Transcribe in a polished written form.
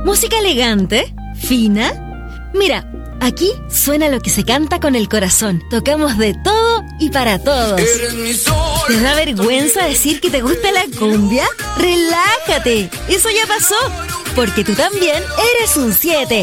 Música elegante, fina. Mira, aquí suena lo que se canta con el corazón. Tocamos de todo y para todos. ¿Te da vergüenza decir que te gusta la cumbia? ¡Relájate! Eso ya pasó, porque tú también eres un 7.